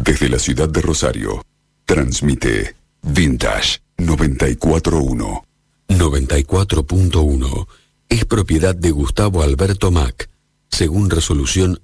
Desde la ciudad de Rosario, transmite Vintage 94.1. 94.1 es propiedad de Gustavo Alberto Mac, según resolución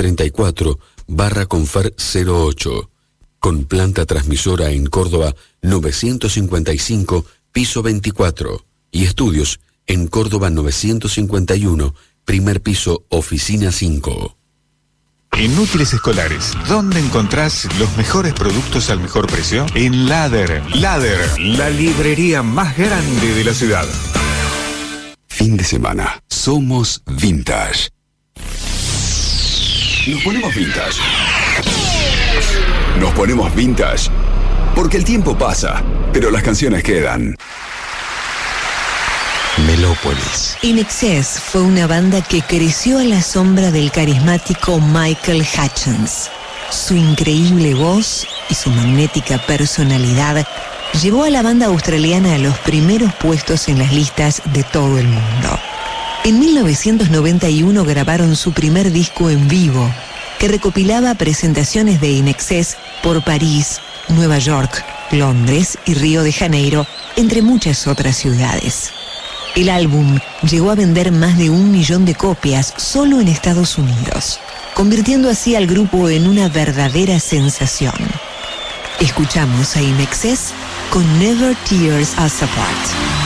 1034/Confer 08, con planta transmisora en Córdoba 955, piso 24, y estudios en Córdoba 951, primer piso, oficina 5. En útiles escolares, ¿dónde encontrás los mejores productos al mejor precio? En Ladder. Ladder, la librería más grande de la ciudad. Fin de semana. Somos Vintage. Nos ponemos vintage. Nos ponemos vintage. Porque el tiempo pasa, pero las canciones quedan. Melópolis. In Excess fue una banda que creció a la sombra del carismático Michael Hutchence. Su increíble voz y su magnética personalidad llevó a la banda australiana a los primeros puestos en las listas de todo el mundo. En 1991 grabaron su primer disco en vivo, que recopilaba presentaciones de In Excess por París, Nueva York, Londres y Río de Janeiro, entre muchas otras ciudades. El álbum llegó a vender más de 1 millón de copias solo en Estados Unidos, convirtiendo así al grupo en una verdadera sensación. Escuchamos a In Excess con Never Tears Us Apart.